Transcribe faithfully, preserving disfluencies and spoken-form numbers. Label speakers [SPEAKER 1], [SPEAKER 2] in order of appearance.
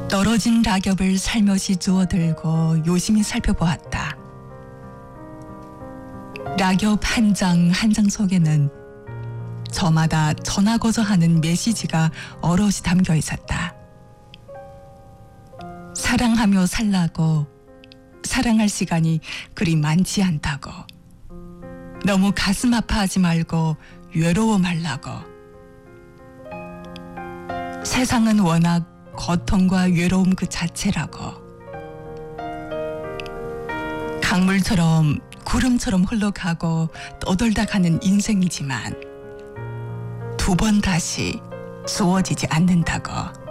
[SPEAKER 1] 떨어진 낙엽을 살며시 주워들고 요심히 살펴보았다. 낙엽 한 장 한 장 속에는 저마다 전하고저하는 메시지가 어럿이 담겨 있었다. 사랑하며 살라고, 사랑할 시간이 그리 많지 않다고, 너무 가슴 아파하지 말고 외로워 말라고, 세상은 워낙 고통과 외로움 그 자체라고, 강물처럼 구름처럼 흘러가고 떠돌다 가는 인생이지만 두 번 다시 주어지지 않는다고.